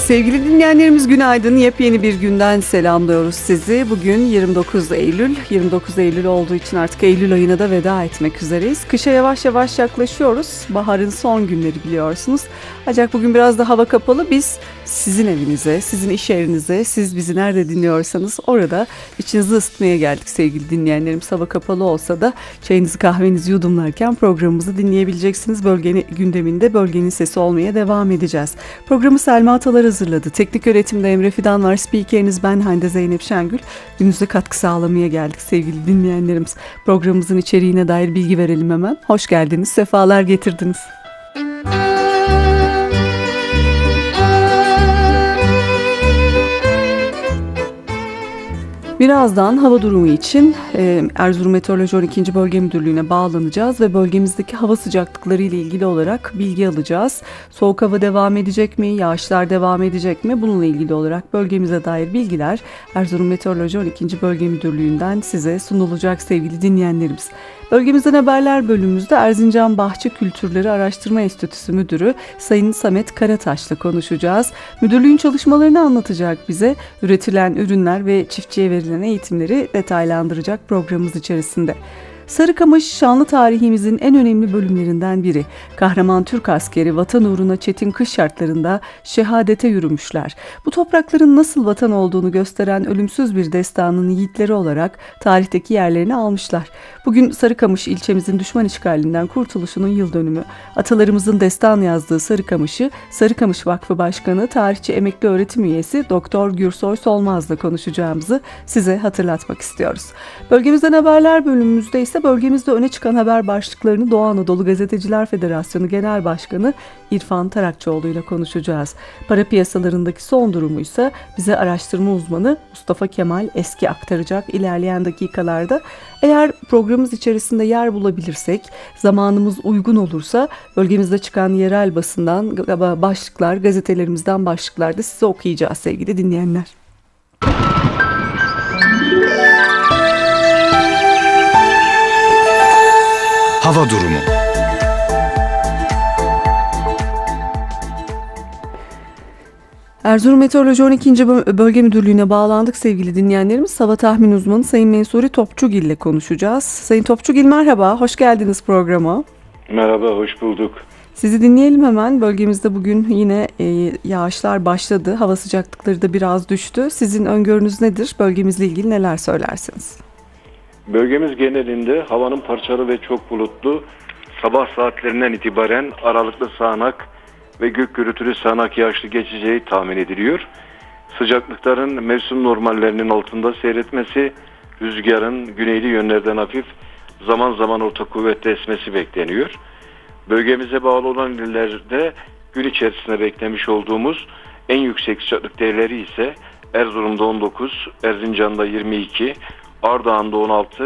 Sevgili dinleyenlerimiz günaydın. Yepyeni bir günden selamlıyoruz sizi. Bugün 29 Eylül. 29 Eylül olduğu için artık Eylül ayına da veda etmek üzereyiz. Kışa yavaş yavaş yaklaşıyoruz. Baharın son günleri biliyorsunuz. Ancak bugün biraz da hava kapalı. Biz sizin evinize, sizin iş yerinize, siz bizi nerede dinliyorsanız orada içinizi ısıtmaya geldik sevgili dinleyenlerimiz. Hava kapalı olsa da çayınızı kahvenizi yudumlarken programımızı dinleyebileceksiniz. Bölgenin gündeminde bölgenin sesi olmaya devam edeceğiz. Programı Selma Atalar hazırladı. Teknik yönetimde Emre Fidan var. Spikeriniz ben Hande Zeynep Şengül. Gününüze katkı sağlamaya geldik sevgili dinleyenlerimiz. Programımızın içeriğine dair bilgi verelim hemen. Hoş geldiniz, sefalar getirdiniz. Birazdan hava durumu için Erzurum Meteoroloji 12. Bölge Müdürlüğü'ne bağlanacağız ve bölgemizdeki hava sıcaklıkları ile ilgili olarak bilgi alacağız. Soğuk hava devam edecek mi? Yağışlar devam edecek mi? Bununla ilgili olarak bölgemize dair bilgiler Erzurum Meteoroloji 12. Bölge Müdürlüğü'nden size sunulacak sevgili dinleyenlerimiz. Bölgemizden haberler bölümümüzde Erzincan Bahçe Kültürleri Araştırma Enstitüsü Müdürü Sayın Samet Karataş'la konuşacağız. Müdürlüğün çalışmalarını anlatacak bize, üretilen ürünler ve çiftçiye verilen eğitimleri detaylandıracak programımız içerisinde. Sarıkamış şanlı tarihimizin en önemli bölümlerinden biri. Kahraman Türk askeri vatan uğruna çetin kış şartlarında şehadete yürümüşler. Bu toprakların nasıl vatan olduğunu gösteren ölümsüz bir destanın yiğitleri olarak tarihteki yerlerini almışlar. Bugün Sarıkamış ilçemizin düşman işgalinden kurtuluşunun yıl dönümü. Atalarımızın destan yazdığı Sarıkamış'ı Sarıkamış Vakfı Başkanı, tarihçi emekli öğretim üyesi Doktor Gürsoy Solmaz'la konuşacağımızı size hatırlatmak istiyoruz. Bölgemizden haberler bölümümüzde ise bölgemizde öne çıkan haber başlıklarını Doğu Anadolu Gazeteciler Federasyonu Genel Başkanı İrfan Tarakçıoğlu ile konuşacağız. Para piyasalarındaki son durumu ise bize araştırma uzmanı Mustafa Kemal Eski aktaracak ilerleyen dakikalarda. Eğer programımız içerisinde yer bulabilirsek, zamanımız uygun olursa bölgemizde çıkan yerel basından başlıklar, gazetelerimizden başlıklar da size okuyacağız sevgili dinleyenler. Hava durumu. Erzurum Meteoroloji 12. Bölge Müdürlüğü'ne bağlandık sevgili dinleyenlerimiz. Hava tahmin uzmanı Sayın Mensuri Topçugil ile konuşacağız. Sayın Topçugil merhaba, hoş geldiniz programa. Merhaba, hoş bulduk. Sizi dinleyelim hemen. Bölgemizde bugün yine yağışlar başladı. Hava sıcaklıkları da biraz düştü. Sizin öngörünüz nedir? Bölgemizle ilgili neler söylersiniz? Bölgemiz genelinde havanın parçalı ve çok bulutlu, sabah saatlerinden itibaren aralıklı sağanak ve gök gürültülü sağanak yağışlı geçeceği tahmin ediliyor. Sıcaklıkların mevsim normallerinin altında seyretmesi, rüzgarın güneyli yönlerden hafif, zaman zaman orta kuvvetli esmesi bekleniyor. Bölgemize bağlı olan illerde gün içerisinde beklemiş olduğumuz en yüksek sıcaklık değerleri ise Erzurum'da 19, Erzincan'da 22, Ardahan'da 16,